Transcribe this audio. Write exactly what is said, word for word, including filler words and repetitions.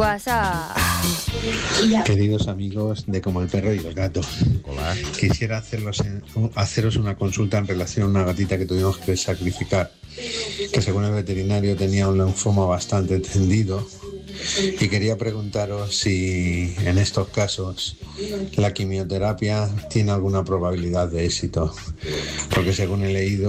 pasa? Queridos amigos de Como el Perro y el Gato. Hola. Quisiera hacerlos en- haceros una consulta en relación a una gatita que tuvimos que sacrificar, que según el veterinario tenía un linfoma bastante extendido, y quería preguntaros si en estos casos la quimioterapia tiene alguna probabilidad de éxito, porque según he leído